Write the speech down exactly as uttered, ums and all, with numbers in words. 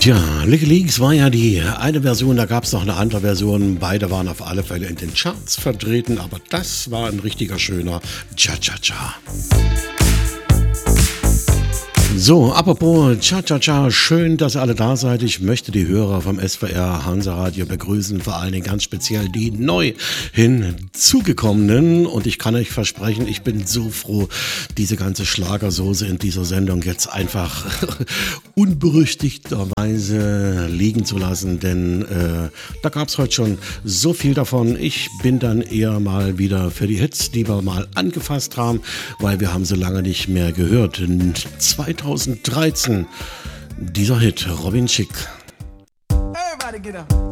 Tja, Licky Leaks war ja die eine Version, da gab es noch eine andere Version. Beide waren auf alle Fälle in den Charts vertreten, aber das war ein richtiger schöner Cha-Cha-Cha. So, apropos Cha-Cha-Cha, schön, dass ihr alle da seid. Ich möchte die Hörer vom S W R Hansa-Radio begrüßen, vor allen Dingen ganz speziell die neu hinzugekommenen. Und ich kann euch versprechen, ich bin so froh, diese ganze Schlagersoße in dieser Sendung jetzt einfach unberüchtigterweise liegen zu lassen, denn äh, da gab es heute schon so viel davon. Ich bin dann eher mal wieder für die Hits, die wir mal angefasst haben, weil wir haben so lange nicht mehr gehört. In zweitausenddreizehn dieser Hit, Robin Schicks. Everybody get up.